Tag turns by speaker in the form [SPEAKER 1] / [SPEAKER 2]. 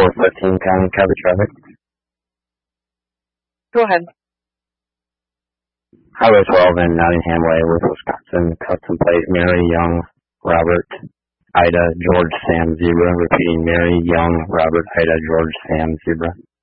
[SPEAKER 1] 415 County Coverage Traffic.
[SPEAKER 2] Go ahead.
[SPEAKER 1] Highway 12 in Nottingham Way, Worth, Wisconsin. Custom plate Mary Young, Robert, Ida, George, Sam, Zebra. Repeating Mary Young, Robert, Ida, George, Sam, Zebra.